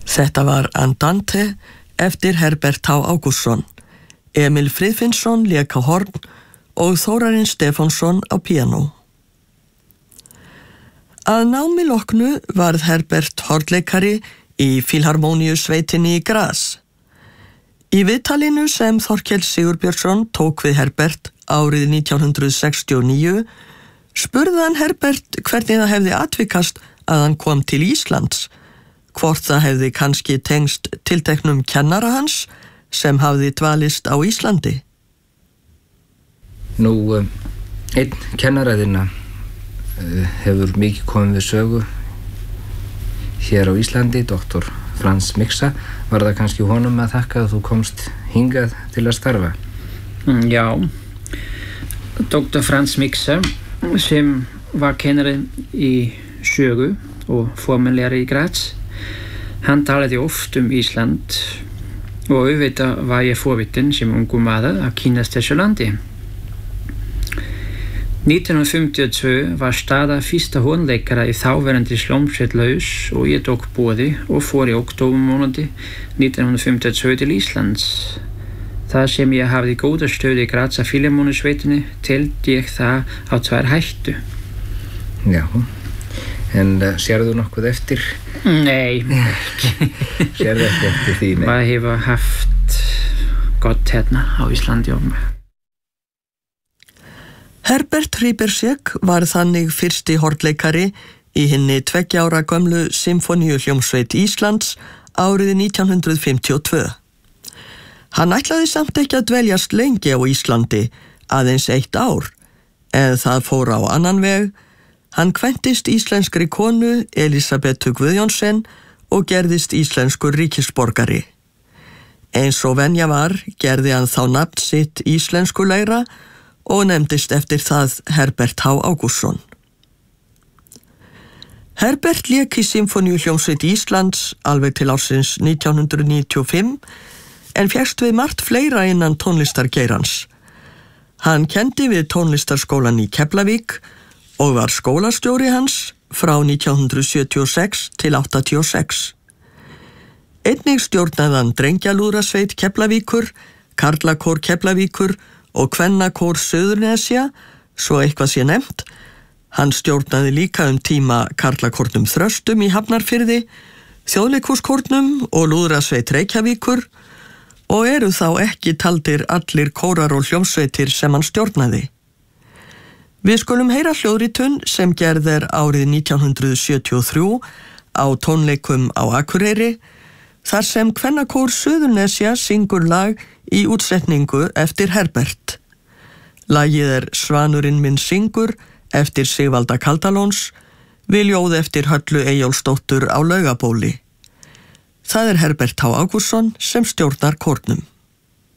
Þetta var Andante eftir Herbert H. Ágústsson. Emil Friðfinnsson lék á horn og Þórarinn Stefánsson á píanó. Að námi loknu varð Herbert hornleikari í Filharmóníusveitinni í Graz. Í viðtalinu sem Þorkell Sigurbjörnsson tók við Herbert árið 1969 spurði hann Herbert hvernig það hefði atvikast að hann kom til Íslands, hvort það hefði kannski tengst tilteknum kennara hans sem hafði dvalist á Íslandi. Nú, einn kennaraðina hefur mikið komið við sögu hér á Íslandi, doktor Franz Mixa. Var það kannski honum að þakka að þú komst hingað til að starfa? Já, doktor Franz Mixa sem var kennari í sögu og formennlæri í Graz. Hann talaði oft Ísland og auðvitað var ég forvitinn sem ungur maður að kynnast þessu landi. 1952 var staða fyrsta hornleikara í þáverandi hljómsveit laus og ég tók boði og fór í októbermánuði 1952 til Íslands. Það sem ég hafði góða stöðu í Grazer Filharmóníusveitinni teldi ég það á tvær hættu. Já, en sérðu nokkuð eftir? Nei, ekki. Sérðu ekki eftir því? Nei. Maður hefur haft gott hérna á Íslandi og með. Herbert Hriberschek var þannig fyrsti hornleikari í hinni 2 ára gömlu Sinfoníuhljómsveit Íslands árið 1952. Hann ætlaði samt ekki að dveljast lengi á Íslandi, aðeins 1 ár, en það fór á annan veg. Hann kvæntist íslenskri konu Elisabetu Guðjónsson og gerðist íslenskur ríkisborgari. Eins og venja var gerði hann þá nafn sitt íslenskulegra og nefndist eftir það Herbert H. Ágústsson. Herbert lék í Sinfoníuhljómsveit Íslands alveg til ársins 1995 en fékkst við margt fleira innan tónlistargeirans. Hann kenndi við tónlistarskólan í Keflavík og var skólastjóri hans frá 1976 til 86. Einnig stjórnaði hann drengjalúðrasveit Keflavíkur, karlakór Keflavíkur og kvennakór Suðurnesja, svo eitthvað sé nefnt. Hann stjórnaði líka tíma karlakórnum Þröstum í Hafnarfirði, þjóðleikhúskórnum og lúðrasveit Reykjavíkur og eru þá ekki taldir allir kórar og hljómsveitir sem hann stjórnaði. Við skulum heyra hljóðritun sem gerð árið 1973 á tónleikum á Akureyri, þar sem kvennakór Suðurnesja syngur lag í útsetningu eftir Herbert. Lagið Svanurinn minn syngur eftir Sigvalda Kaldalóns, við ljóð eftir Höllu Eyjólfsdóttur á Laugabóli. Það Herbert H. Ágústsson sem stjórnar kórnum.